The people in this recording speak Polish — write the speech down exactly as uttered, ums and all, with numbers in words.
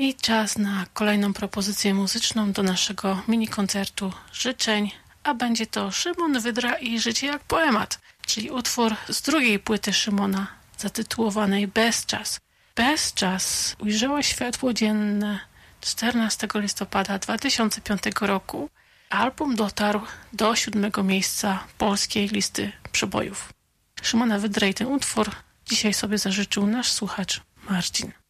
I czas na kolejną propozycję muzyczną do naszego mini koncertu życzeń, a będzie to Szymon Wydra i Życie jak poemat, czyli utwór z drugiej płyty Szymona zatytułowanej Bezczas. Bezczas ujrzała światło dzienne czternastego listopada dwa tysiące piątego roku. Album dotarł do siódmego miejsca polskiej listy przebojów. Szymona Wydra i ten utwór dzisiaj sobie zażyczył nasz słuchacz Marcin.